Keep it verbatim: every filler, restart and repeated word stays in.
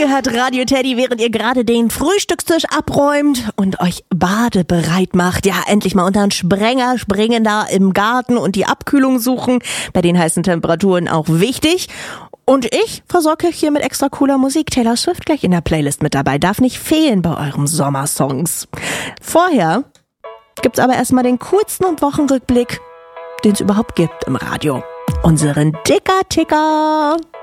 Ihr hört Radio Teddy, während ihr gerade den Frühstückstisch abräumt und euch badebereit macht. Ja, endlich mal unter den Sprenger springen da im Garten und die Abkühlung suchen. Bei den heißen Temperaturen auch wichtig. Und ich versorge euch hier mit extra cooler Musik. Taylor Swift gleich in der Playlist mit dabei. Darf nicht fehlen bei eurem Sommersongs. Vorher gibt's aber erstmal den coolsten und Wochenrückblick, den es überhaupt gibt im Radio. Unseren Dicker-Ticker.